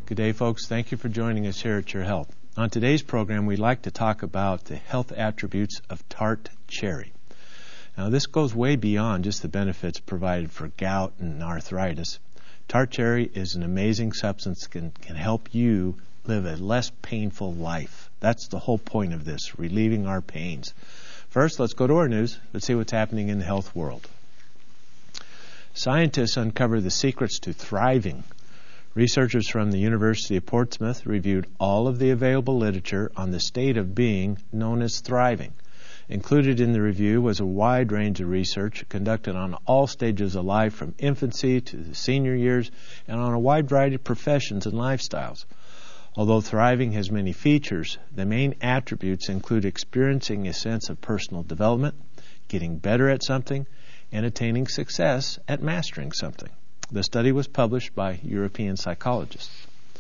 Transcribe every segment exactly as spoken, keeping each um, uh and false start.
Good day, folks. Thank you for joining us here at Your Health. On today's program, we'd like to talk about the health attributes of tart cherry. Now, this goes way beyond just the benefits provided for gout and arthritis. Tart cherry is an amazing substance that can, can help you live a less painful life. That's the whole point of this, relieving our pains. First, let's go to our news. Let's see what's happening in the health world. Scientists uncover the secrets to thriving. Researchers from the University of Portsmouth reviewed all of the available literature on the state of being known as thriving. Included in the review was a wide range of research conducted on all stages of life from infancy to the senior years and on a wide variety of professions and lifestyles. Although thriving has many features, the main attributes include experiencing a sense of personal development, getting better at something, and attaining success at mastering something. The study was published by European psychologists.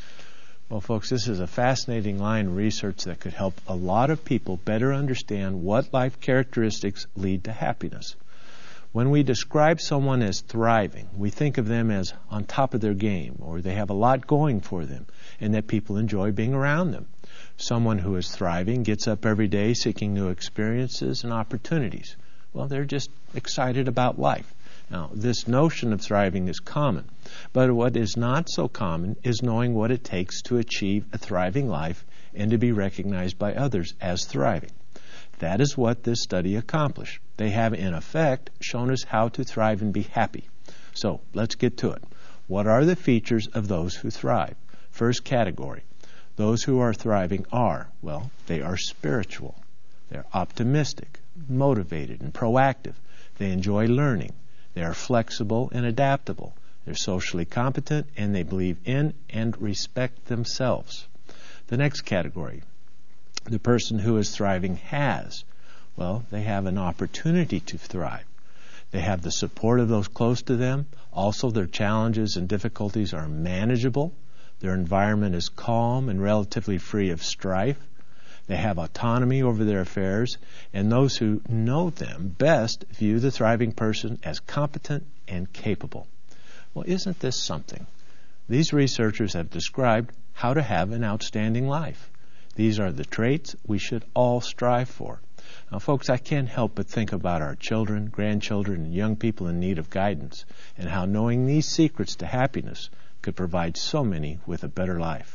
Well, folks, this is a fascinating line of research that could help a lot of people better understand what life characteristics lead to happiness. When we describe someone as thriving, we think of them as on top of their game, or they have a lot going for them, and that people enjoy being around them. Someone who is thriving gets up every day seeking new experiences and opportunities. Well, they're just excited about life. Now, this notion of thriving is common, but what is not so common is knowing what it takes to achieve a thriving life and to be recognized by others as thriving. That is what this study accomplished. They have, in effect, shown us how to thrive and be happy. So, let's get to it. What are the features of those who thrive? First category. Those who are thriving are, well, they are spiritual. They're optimistic, motivated, and proactive. They enjoy learning. They are flexible and adaptable. They're socially competent, and they believe in and respect themselves. The next category, the person who is thriving has, well, they have an opportunity to thrive. They have the support of those close to them. Also, their challenges and difficulties are manageable. Their environment is calm and relatively free of strife. They have autonomy over their affairs, and those who know them best view the thriving person as competent and capable. Well, isn't this something? These researchers have described how to have an outstanding life. These are the traits we should all strive for. Now, folks, I can't help but think about our children, grandchildren, and young people in need of guidance, and how knowing these secrets to happiness could provide so many with a better life.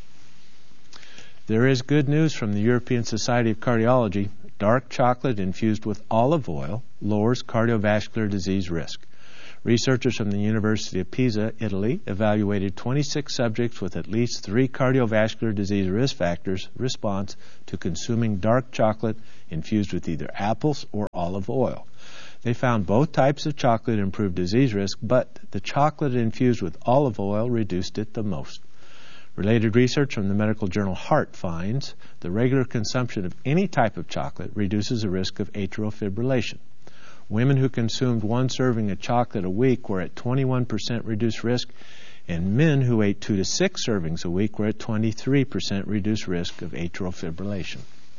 There is good news from the European Society of Cardiology. Dark chocolate infused with olive oil lowers cardiovascular disease risk. Researchers from the University of Pisa, Italy, evaluated twenty-six subjects with at least three cardiovascular disease risk factors response to consuming dark chocolate infused with either apples or olive oil. They found both types of chocolate improved disease risk, but the chocolate infused with olive oil reduced it the most. Related research from the medical journal Heart finds the regular consumption of any type of chocolate reduces the risk of atrial fibrillation. Women who consumed one serving of chocolate a week were at twenty-one percent reduced risk, and men who ate two to six servings a week were at twenty-three percent reduced risk of atrial fibrillation.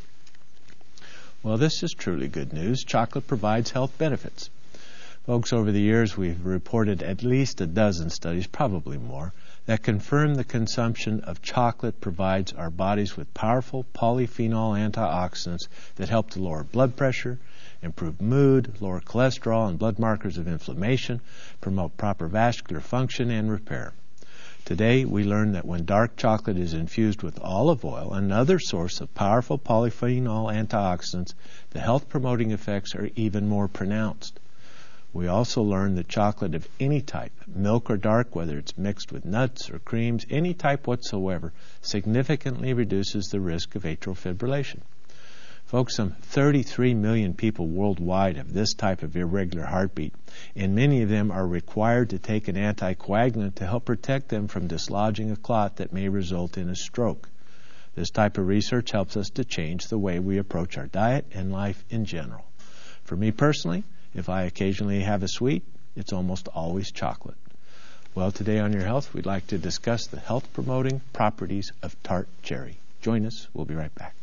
Well, this is truly good news. Chocolate provides health benefits. Folks, over the years we've reported at least a dozen studies, probably more, that confirm the consumption of chocolate provides our bodies with powerful polyphenol antioxidants that help to lower blood pressure, improve mood, lower cholesterol and blood markers of inflammation, promote proper vascular function and repair. Today, we learn that when dark chocolate is infused with olive oil, another source of powerful polyphenol antioxidants, the health-promoting effects are even more pronounced. We also learned that chocolate of any type, milk or dark, whether it's mixed with nuts or creams, any type whatsoever, significantly reduces the risk of atrial fibrillation. Folks, some thirty-three million people worldwide have this type of irregular heartbeat, and many of them are required to take an anticoagulant to help protect them from dislodging a clot that may result in a stroke. This type of research helps us to change the way we approach our diet and life in general. For me personally, if I occasionally have a sweet, it's almost always chocolate. Well, today on Your Health, we'd like to discuss the health-promoting properties of tart cherry. Join us. We'll be right back.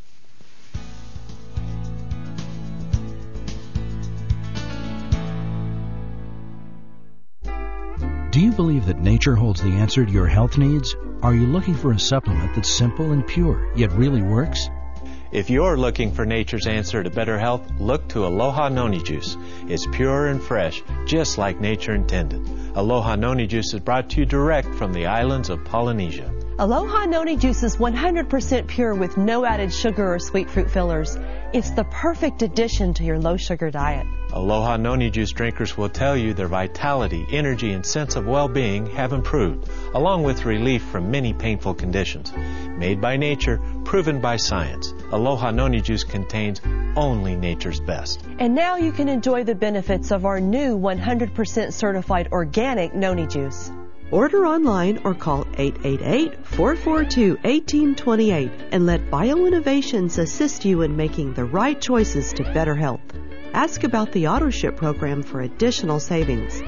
Do you believe that nature holds the answer to your health needs? Are you looking for a supplement that's simple and pure, yet really works? If you're looking for nature's answer to better health, look to Aloha Noni Juice. It's pure and fresh, just like nature intended. Aloha Noni Juice is brought to you direct from the islands of Polynesia. Aloha Noni Juice is one hundred percent pure with no added sugar or sweet fruit fillers. It's the perfect addition to your low-sugar diet. Aloha Noni Juice drinkers will tell you their vitality, energy, and sense of well-being have improved, along with relief from many painful conditions. Made by nature, proven by science, Aloha Noni Juice contains only nature's best. And now you can enjoy the benefits of our new one hundred percent certified organic Noni Juice. Order online or call eight eight eight, four four two, one eight two eight and let BioInnovations assist you in making the right choices to better health. Ask about the AutoShip program for additional savings.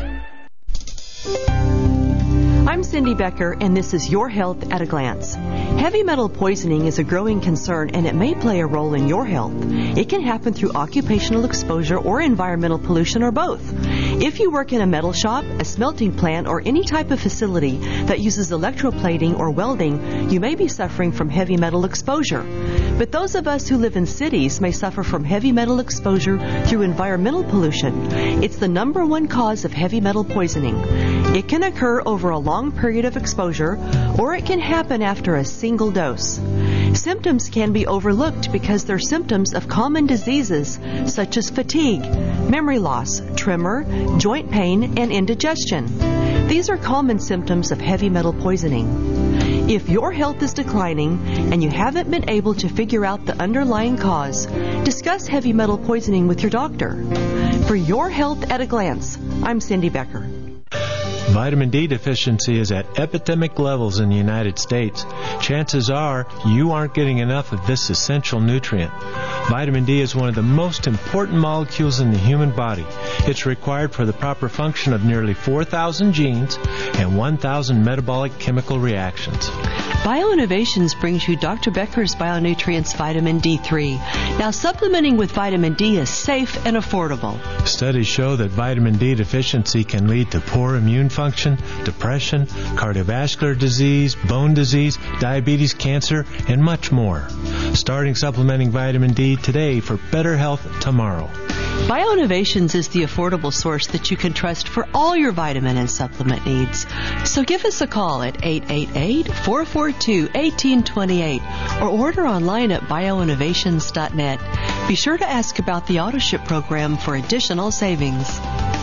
I'm Cindy Becker, and this is Your Health at a Glance. Heavy metal poisoning is a growing concern, and it may play a role in your health. It can happen through occupational exposure or environmental pollution, or both. If you work in a metal shop, a smelting plant, or any type of facility that uses electroplating or welding, you may be suffering from heavy metal exposure. But those of us who live in cities may suffer from heavy metal exposure through environmental pollution. It's the number one cause of heavy metal poisoning. It can occur over a long period of exposure, or it can happen after a single dose. Symptoms can be overlooked because they're symptoms of common diseases such as fatigue, memory loss, tremor, joint pain, and indigestion. These are common symptoms of heavy metal poisoning. If your health is declining and you haven't been able to figure out the underlying cause, discuss heavy metal poisoning with your doctor. For Your Health at a Glance, I'm Cindy Becker. Vitamin D deficiency is at epidemic levels in the United States. Chances are you aren't getting enough of this essential nutrient. Vitamin D is one of the most important molecules in the human body. It's required for the proper function of nearly four thousand genes and one thousand metabolic chemical reactions. BioInnovations brings you Doctor Becker's Bionutrients Vitamin D three. Now, supplementing with vitamin D is safe and affordable. Studies show that vitamin D deficiency can lead to poor immune function, depression, cardiovascular disease, bone disease, diabetes, cancer, and much more. Starting supplementing vitamin D today for better health tomorrow. BioInnovations is the affordable source that you can trust for all your vitamin and supplement needs. So give us a call at eight eight eight, four four two, one eight two eight or order online at bioinnovations dot net. Be sure to ask about the AutoShip program for additional savings.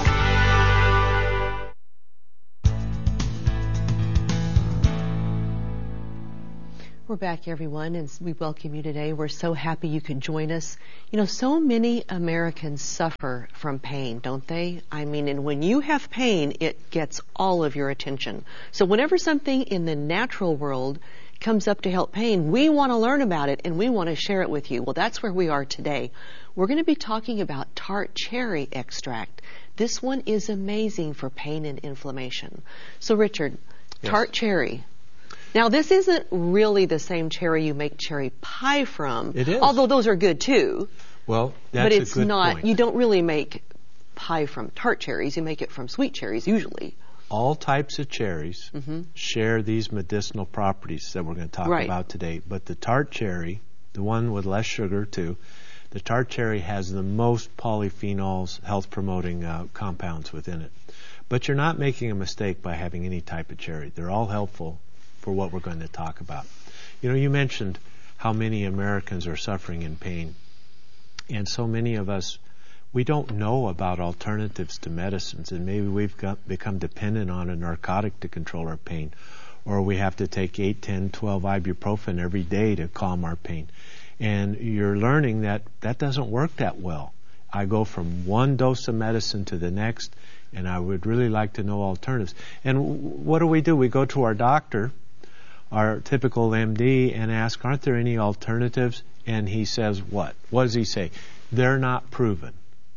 We're back, everyone, and we welcome you today. We're so happy you could join us. You know, so many Americans suffer from pain, don't they? I mean, and when you have pain, it gets all of your attention. So whenever something in the natural world comes up to help pain, we want to learn about it and we want to share it with you. Well, that's where we are today. We're going to be talking about tart cherry extract. This one is amazing for pain and inflammation. So, Richard, yes. Tart cherry. Now, this isn't really the same cherry you make cherry pie from. It is. Although those are good too. Well, that's but it's a good not. point. You don't really make pie from tart cherries. You make it from sweet cherries usually. All types of cherries mm-hmm. share these medicinal properties that we're going to talk right. about today. But the tart cherry, the one with less sugar too, the tart cherry has the most polyphenols, health-promoting uh, compounds within it. But you're not making a mistake by having any type of cherry. They're all helpful for what we're going to talk about. You know, you mentioned how many Americans are suffering in pain. And so many of us, we don't know about alternatives to medicines, and maybe we've got, become dependent on a narcotic to control our pain, or we have to take eight, ten, twelve ibuprofen every day to calm our pain. And you're learning that that doesn't work that well. I go from one dose of medicine to the next, and I would really like to know alternatives. And what do we do? We go to our doctor, our typical M D, and ask, aren't there any alternatives? And he says what? What does he say? They're not proven.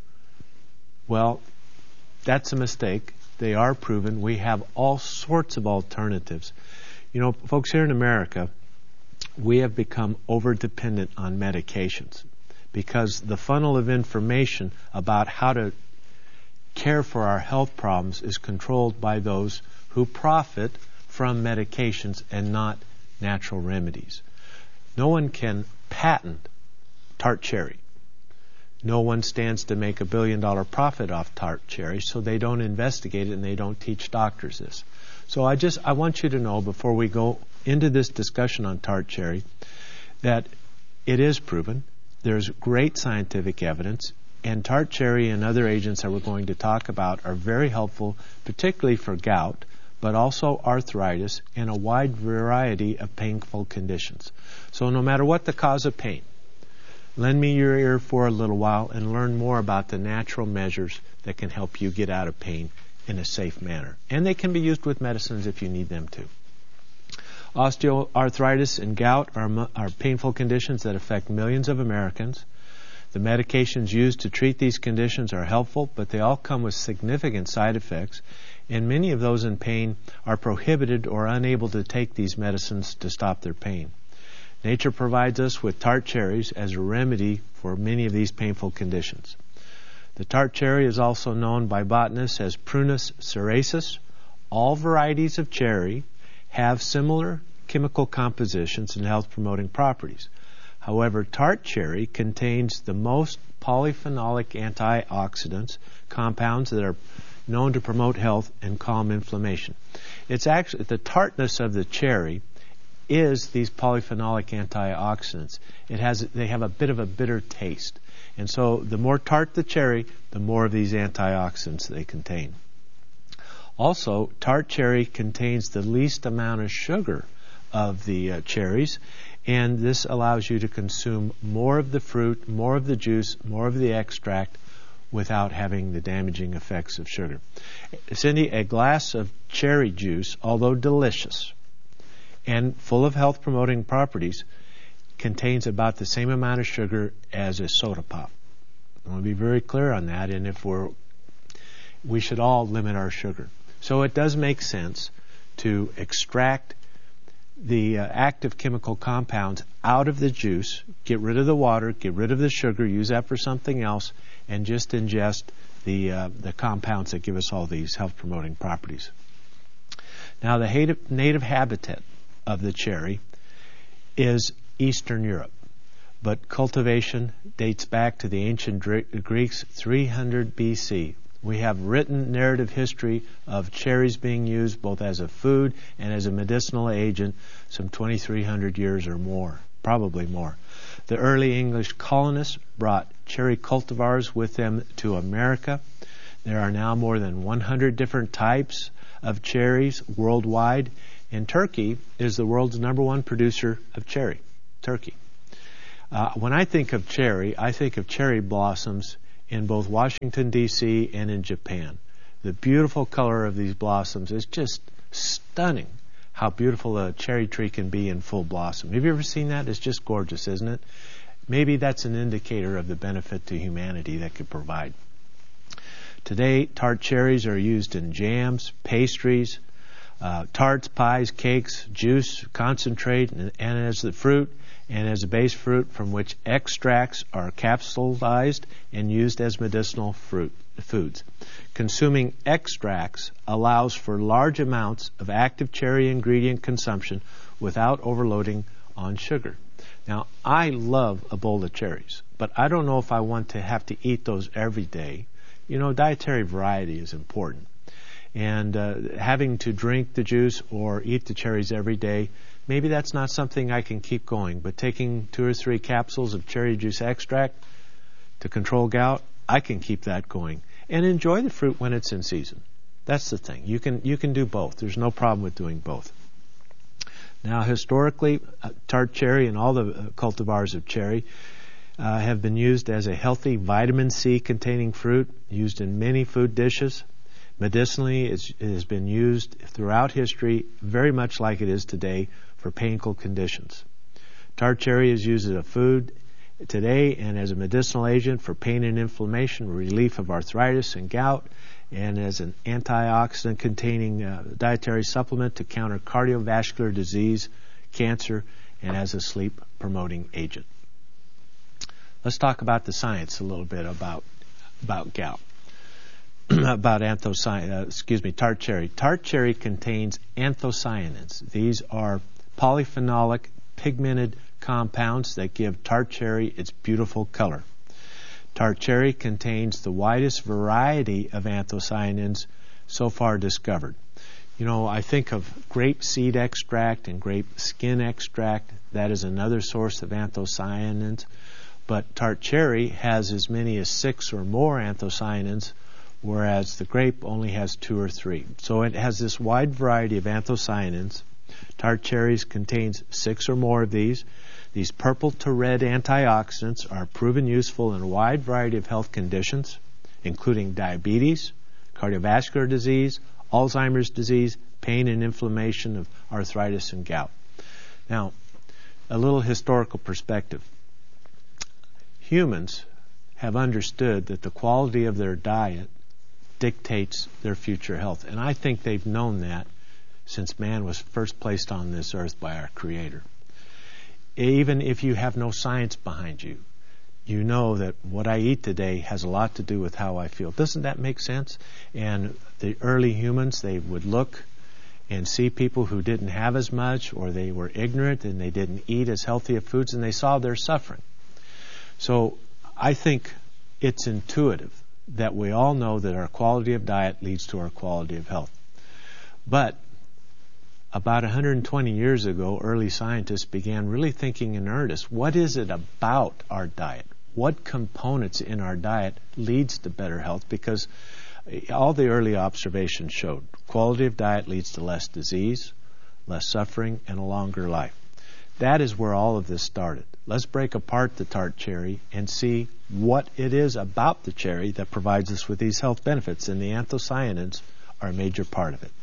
Well, that's a mistake. They are proven. We have all sorts of alternatives. You know, folks, here in America, we have become over-dependent on medications because the funnel of information about how to care for our health problems is controlled by those who profit from medications and not natural remedies. No one can patent tart cherry. No one stands to make a billion dollar profit off tart cherry, so they don't investigate it and they don't teach doctors this. So I just I want you to know before we go into this discussion on tart cherry that it is proven. There's great scientific evidence, and tart cherry and other agents that we're going to talk about are very helpful, particularly for gout, but also arthritis and a wide variety of painful conditions. So no matter what the cause of pain, lend me your ear for a little while and learn more about the natural measures that can help you get out of pain in a safe manner. And they can be used with medicines if you need them to. Osteoarthritis and gout are, are painful conditions that affect millions of Americans. The medications used to treat these conditions are helpful, but they all come with significant side effects, and many of those in pain are prohibited or unable to take these medicines to stop their pain. Nature provides us with tart cherries as a remedy for many of these painful conditions. The tart cherry is also known by botanists as Prunus cerasus. All varieties of cherry have similar chemical compositions and health-promoting properties. However, tart cherry contains the most polyphenolic antioxidants compounds that are known to promote health and calm inflammation. It's actually the tartness of the cherry is these polyphenolic antioxidants. It has they have a bit of a bitter taste. And so the more tart the cherry, the more of these antioxidants they contain. Also, tart cherry contains the least amount of sugar of the uh, cherries, and this allows you to consume more of the fruit, more of the juice, more of the extract without having the damaging effects of sugar. Cindy, a glass of cherry juice, although delicious and full of health-promoting properties, contains about the same amount of sugar as a soda pop. I want to be very clear on that, and if we're, we should all limit our sugar. So it does make sense to extract the uh, active chemical compounds out of the juice, get rid of the water, get rid of the sugar, use that for something else, and just ingest the uh, the compounds that give us all these health-promoting properties. Now, the native, native habitat of the cherry is Eastern Europe, but cultivation dates back to the ancient Greeks, three hundred B C. We have written narrative history of cherries being used both as a food and as a medicinal agent some twenty-three hundred years or more, probably more. The early English colonists brought cherry cultivars with them to America. There are now more than one hundred different types of cherries worldwide, and Turkey is the world's number one producer of cherry. Turkey. Uh, when I think of cherry, I think of cherry blossoms in both Washington, D C and in Japan. The beautiful color of these blossoms is just stunning, how beautiful a cherry tree can be in full blossom. Have you ever seen that? It's just gorgeous, isn't it? Maybe that's an indicator of the benefit to humanity that could provide. Today, tart cherries are used in jams, pastries, uh, tarts, pies, cakes, juice, concentrate, and, and as the fruit and as a base fruit from which extracts are capsulized and used as medicinal fruit foods. Consuming extracts allows for large amounts of active cherry ingredient consumption without overloading on sugar. Now, I love a bowl of cherries, but I don't know if I want to have to eat those every day. You know, dietary variety is important. And uh, having to drink the juice or eat the cherries every day, maybe that's not something I can keep going. But taking two or three capsules of cherry juice extract to control gout, I can keep that going. And enjoy the fruit when it's in season. That's the thing. You can you can do both. There's no problem with doing both. Now, historically, uh, tart cherry and all the uh, cultivars of cherry uh, have been used as a healthy vitamin C containing fruit, used in many food dishes. Medicinally, it's, it has been used throughout history, very much like it is today, for painful conditions. Tart cherry is used as a food today and as a medicinal agent for pain and inflammation, relief of arthritis and gout, and as an antioxidant containing uh, dietary supplement to counter cardiovascular disease, cancer, and as a sleep promoting agent. Let's talk about the science a little bit about, about gout. about anthocyanins, uh, excuse me, tart cherry. Tart cherry contains anthocyanins. These are polyphenolic pigmented compounds that give tart cherry its beautiful color. Tart cherry contains the widest variety of anthocyanins so far discovered. You know, I think of grape seed extract and grape skin extract. That is another source of anthocyanins. But tart cherry has as many as six or more anthocyanins, whereas the grape only has two or three. So it has this wide variety of anthocyanins. Tart cherries contains six or more of these. These purple to red antioxidants are proven useful in a wide variety of health conditions, including diabetes, cardiovascular disease, Alzheimer's disease, pain and inflammation of arthritis and gout. Now, a little historical perspective. Humans have understood that the quality of their diet dictates their future health. And I think they've known that since man was first placed on this earth by our Creator. Even if you have no science behind you, you know that what I eat today has a lot to do with how I feel. Doesn't that make sense? And the early humans, they would look and see people who didn't have as much, or they were ignorant and they didn't eat as healthy of foods, and they saw their suffering. So I think it's intuitive that we all know that our quality of diet leads to our quality of health. But about one hundred twenty years ago, early scientists began really thinking in earnest, what is it about our diet? What components in our diet leads to better health? Because all the early observations showed quality of diet leads to less disease, less suffering, and a longer life. That is where all of this started. Let's break apart the tart cherry and see what it is about the cherry that provides us with these health benefits, and the anthocyanins are a major part of it.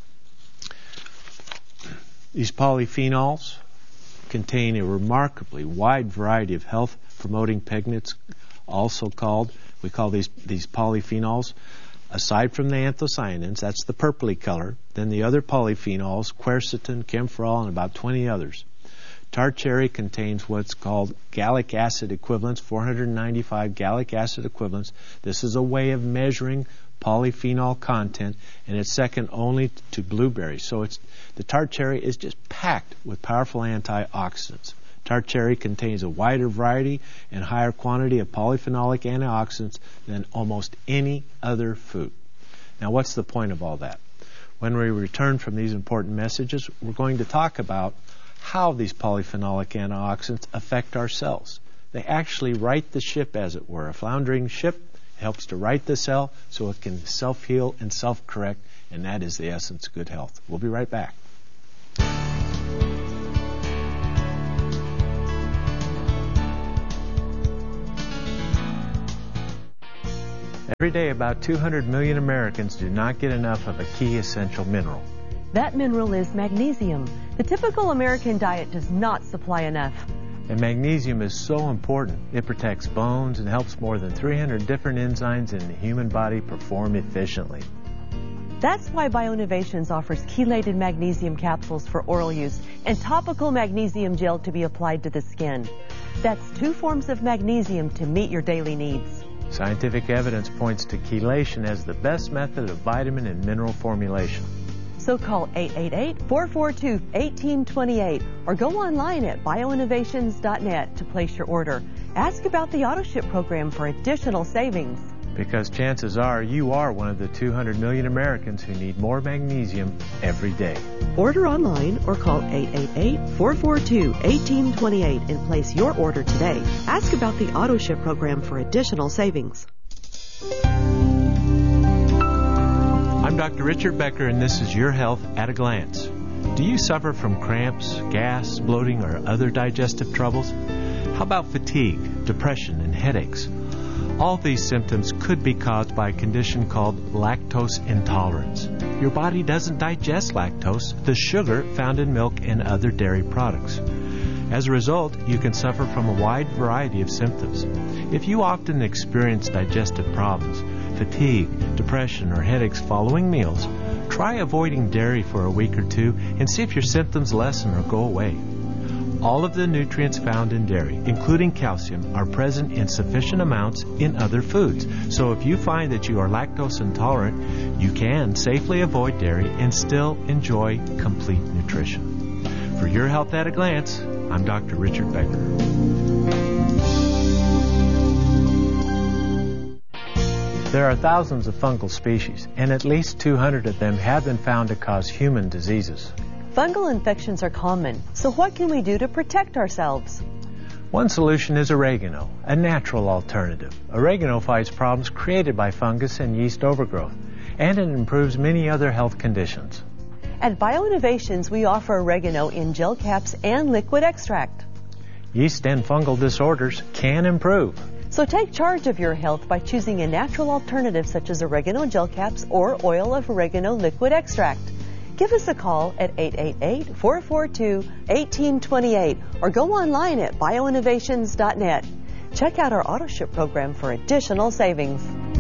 These polyphenols contain a remarkably wide variety of health-promoting pigments, also called, we call these, these polyphenols. Aside from the anthocyanins, that's the purpley color, then the other polyphenols, quercetin, camphorol, and about twenty others. Tart cherry contains what's called gallic acid equivalents, four hundred ninety-five gallic acid equivalents. This is a way of measuring polyphenol content, and it's second only to blueberries. So it's the tart cherry is just packed with powerful antioxidants. Tart cherry contains a wider variety and higher quantity of polyphenolic antioxidants than almost any other food. Now, what's the point of all that? When we return from these important messages, we're going to talk about how these polyphenolic antioxidants affect our cells. They actually right the ship, as it were. A floundering ship helps to right the cell so it can self-heal and self-correct, and that is the essence of good health. We'll be right back. Every day, about two hundred million Americans do not get enough of a key essential mineral. That mineral is magnesium. The typical American diet does not supply enough. And magnesium is so important. It protects bones and helps more than three hundred different enzymes in the human body perform efficiently. That's why Bioinnovations offers chelated magnesium capsules for oral use and topical magnesium gel to be applied to the skin. That's two forms of magnesium to meet your daily needs. Scientific evidence points to chelation as the best method of vitamin and mineral formulation. So call eight eight eight, four four two, one eight two eight or go online at bioinnovations dot net to place your order. Ask about the AutoShip program for additional savings. Because chances are you are one of the two hundred million Americans who need more magnesium every day. Order online or call eight eight eight, four four two, one eight two eight and place your order today. Ask about the AutoShip program for additional savings. I'm Doctor Richard Becker, and this is Your Health at a Glance. Do you suffer from cramps, gas, bloating, or other digestive troubles? How about fatigue, depression, and headaches? All these symptoms could be caused by a condition called lactose intolerance. Your body doesn't digest lactose, the sugar found in milk and other dairy products. As a result, you can suffer from a wide variety of symptoms. If you often experience digestive problems, fatigue, depression, or headaches following meals, try avoiding dairy for a week or two and see if your symptoms lessen or go away. All of the nutrients found in dairy, including calcium, are present in sufficient amounts in other foods. So if you find that you are lactose intolerant, you can safely avoid dairy and still enjoy complete nutrition. For Your Health at a Glance, I'm Doctor Richard Becker. There are thousands of fungal species, and at least two hundred of them have been found to cause human diseases. Fungal infections are common, so what can we do to protect ourselves? One solution is oregano, a natural alternative. Oregano fights problems created by fungus and yeast overgrowth, and it improves many other health conditions. At BioInnovations, we offer oregano in gel caps and liquid extract. Yeast and fungal disorders can improve. So take charge of your health by choosing a natural alternative such as oregano gel caps or oil of oregano liquid extract. Give us a call at eight eight eight, four four two, one eight two eight or go online at bio innovations dot net. Check out our auto ship program for additional savings.